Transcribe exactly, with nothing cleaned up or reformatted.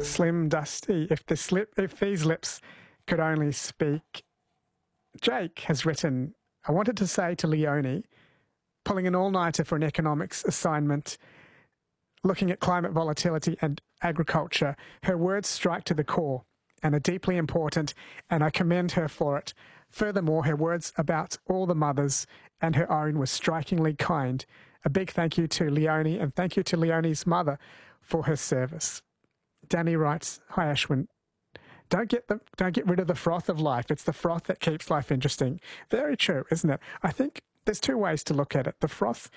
Slim Dusty, if the slip, if these lips could only speak. Jake has written, I wanted to say to Leonie, pulling an all-nighter for an economics assignment, looking at climate volatility and agriculture, her words strike to the core and are deeply important, and I commend her for it. Furthermore, her words about all the mothers and her own were strikingly kind. A big thank you to Leonie, and thank you to Leonie's mother for her service. Danny writes, hi Ashwin, don't get the don't get rid of the froth of life. It's the froth that keeps life interesting. Very true, isn't it? I think there's two ways to look at it. The froth